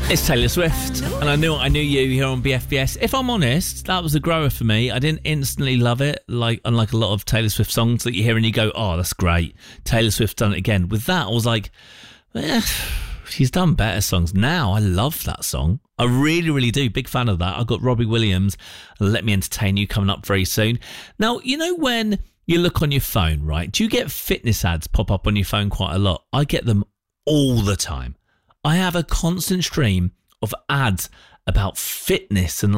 It's Taylor Swift, and I knew you here on BFBS. If I'm honest, that was a grower for me. I didn't instantly love it, unlike a lot of Taylor Swift songs that you hear and you go, oh, that's great. Taylor Swift's done it again. With that, I was like, she's done better songs. Now, I love that song. I really, really do. Big fan of that. I've got Robbie Williams, Let Me Entertain You, coming up very soon. Now, you know when you look on your phone, right? Do you get fitness ads pop up on your phone quite a lot? I get them all the time. I have a constant stream of ads about fitness and